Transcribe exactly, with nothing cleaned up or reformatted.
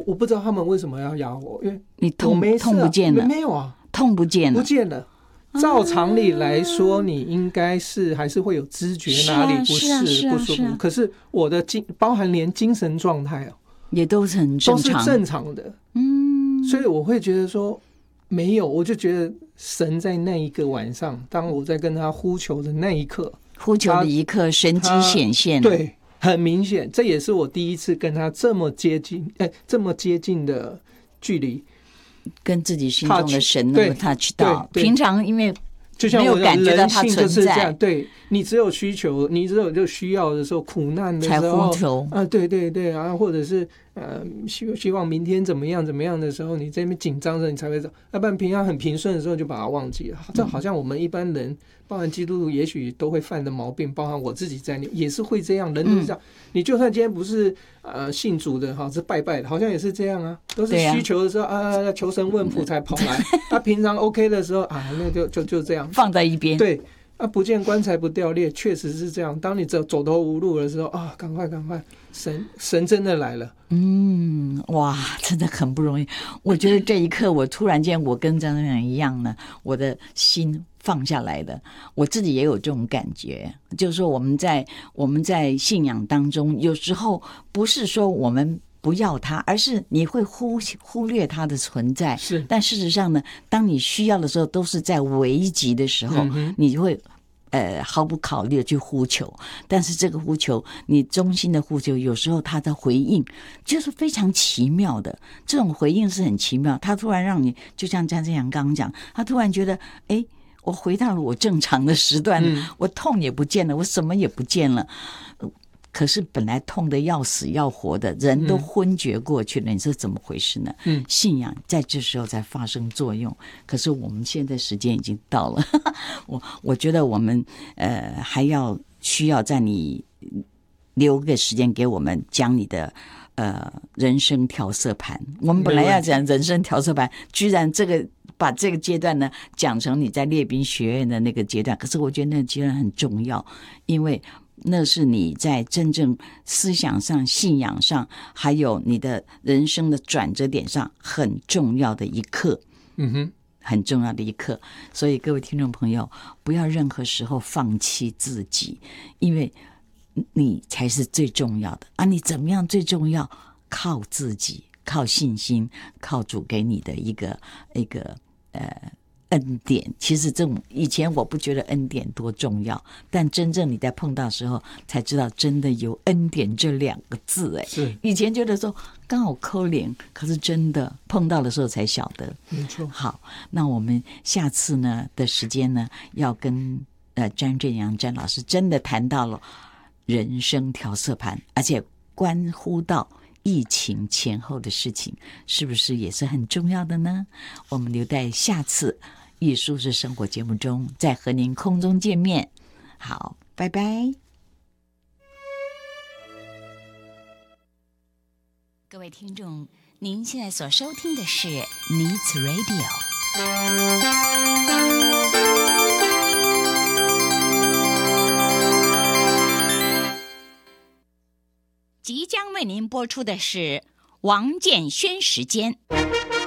我不知道他们为什么要压我，因为你痛我没事、啊、 痛不见了， 没有啊， 痛不见了， 不见了。照常理来说，你应该是还是会有知觉哪里不适、 啊是啊、 不舒服、啊啊。可是我的精，包含连精神状态哦， 也都是很正常， 都是正常的。嗯，所以我会觉得说没有，我就觉得神在那一个晚上，当我在跟他呼求的那一刻， 呼求的一刻，神迹显现， 对，很明显，这也是我第一次跟他这么接近，哎，这么接近的距离。 跟自己心中的神能够 touch 到，平常因为就像我的人性就是这样，对，你只有需求，你只有就需要的时候，苦难的时候才呼求啊，对对对啊，或者是呃希希望明天怎么样怎么样的时候，你这边紧张着，你才会走，要不然平常很平顺的时候就把它忘记了。这好像我们一般人，包含基督徒，也许都会犯的毛病，包含我自己在内，也是会这样，人都是这样。嗯、你就算今天不是呃信主的哈，是拜拜的，好像也是这样啊，都是需求的时候 啊, 啊，求神问卜才跑来。他、啊、平常 OK 的时候啊，那就就就这样放在一边。 对。啊，不见棺材不掉泪，确实是这样。当你走走投无路的时候啊，赶快赶快，神神真的来了。 嗯，哇，真的很不容易。我觉得这一刻，我突然间，我跟张长一样呢，我的心放下来了。我自己也有这种感觉，就是说我们在我们在信仰当中，有时候不是说我们不要它，而是你会忽忽略它的存在。 是， 但事实上呢，当你需要的时候，都是在危急的时候，嗯、你就会呃毫不考虑的去呼求。但是这个呼求，你衷心的呼求，有时候他的回应就是非常奇妙的。这种回应是很奇妙，他突然让你，就像张正阳刚刚讲，他突然觉得，哎，我回到了我正常的时段，嗯、我痛也不见了，我什么也不见了。可是本来痛得要死要活的人都昏厥过去了，嗯、你说怎么回事呢？嗯，信仰在这时候才发生作用。可是我们现在时间已经到了，我我觉得我们呃还要需要在你留个时间给我们讲你的呃人生调色盘。我们本来要讲人生调色盘，居然这个把这个阶段呢讲成你在列兵学院的那个阶段。可是我觉得那个阶段很重要，因为那是你在真正思想上、信仰上，还有你的人生的转折点上很重要的一刻。嗯哼，很重要的一刻。所以各位听众朋友，不要任何时候放弃自己，因为你才是最重要的啊！你怎么样最重要？靠自己，靠信心，靠主给你的一个一个呃。恩典，其实这种以前我不觉得恩典多重要，但真正你在碰到的时候才知道真的有恩典这两个字。哎， 是以前觉得说刚好扣脸，可是真的碰到的时候才晓得。 没错。 好，那我们下次呢的时间呢，要跟呃詹正阳詹老师真的谈到了人生调色盘，而且关乎到疫情前后的事情，是不是也是很重要的呢？我们留待下次艺术是生活节目中再和您空中见面。好，拜拜。各位听众，您现在所收听的是 Needs Radio。即将为您播出的是王建轩时间。